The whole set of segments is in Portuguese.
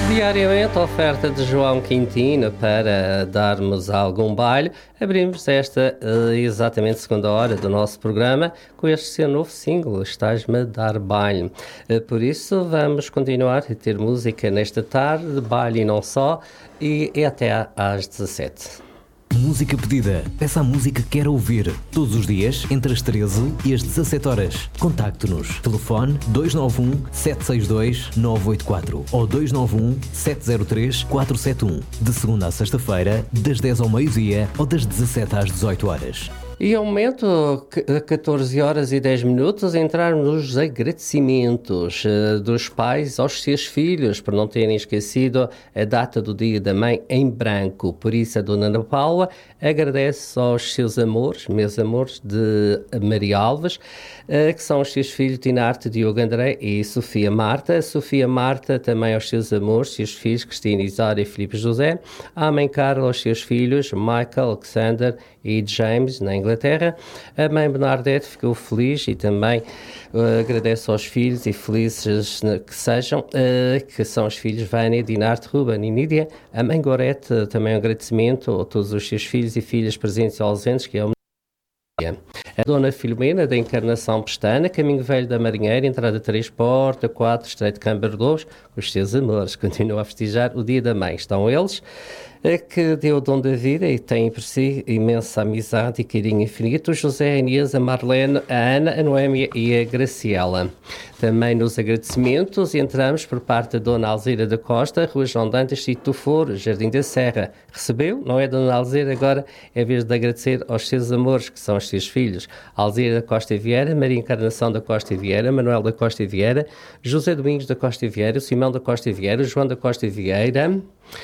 Diariamente, a oferta de João Quintino para darmos algum baile. Abrimos esta exatamente segunda hora do nosso programa com este seu novo single, Estás-me a Dar Baile. Por isso, vamos continuar a ter música nesta tarde, de baile e não só, e até às 17. Música pedida. Peça a música que quer ouvir. Todos os dias, entre as 13 e as 17 horas. Contacte-nos. Telefone 291-762-984 ou 291-703-471. De segunda a sexta-feira, das 10 ao meio-dia ou das 17 às 18 horas. E ao momento, a 14 horas e 10 minutos, entrarmos nos agradecimentos dos pais aos seus filhos, por não terem esquecido a data do Dia da Mãe em branco. Por isso, a Dona Ana Paula agradece aos seus amores, meus amores, de Maria Alves, que são os seus filhos Dinarte, Diogo André e Sofia Marta. A Sofia Marta também aos seus amores, seus filhos Cristina Isara e Filipe José. A mãe Carla aos seus filhos Michael, Alexander e James, na Inglaterra. A mãe Bernadette ficou feliz e também agradece aos filhos e felizes que sejam, que são os filhos Vânia, Dinarte, Ruben e Nídia. A mãe Gorete também um agradecimento a todos os seus filhos e filhas presentes e ausentes, que é o a Dona Filomena, da Encarnação Pestana, Caminho Velho da Marinheira, entrada 3, porta 4, Estreito Câmara 2, os seus amores. Continua a festejar o Dia da Mãe. Estão eles, que deu o dom da vida e tem por si imensa amizade e carinho infinito, o José, a Inês, a Marlene, a Ana, a Noémia e a Graciela. Também nos agradecimentos entramos por parte da Dona Alzira da Costa, Rua João Dantas, Sítio do Foro, Jardim da Serra. Recebeu, não é, Dona Alzira? Agora é vez de agradecer aos seus amores, que são os seus filhos. Alzira da Costa Vieira, Maria Encarnação da Costa Vieira, Manuel da Costa Vieira, José Domingos da Costa Vieira, Simão da Costa Vieira, João da Costa Vieira,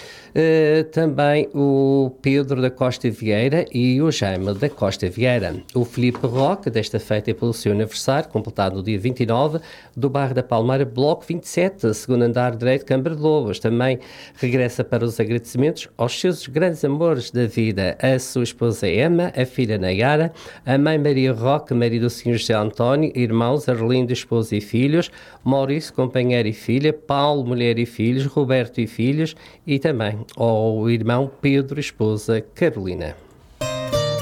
também o Pedro da Costa Vieira e o Jaime da Costa Vieira. O Filipe Roque, desta feita pelo seu aniversário, completado no dia 29, do bairro da Palmeira, bloco 27, segundo andar direito, Câmara de Lobos. Também regressa para os agradecimentos aos seus grandes amores da vida, a sua esposa Emma, a filha Nayara, a mãe Maria Roque, marido do Sr. José António, irmãos Arlindo, esposa e filhos, Maurício, companheiro e filha, Paulo, mulher e filhos, Roberto e filhos, e também ao irmão Pedro, esposa Carolina.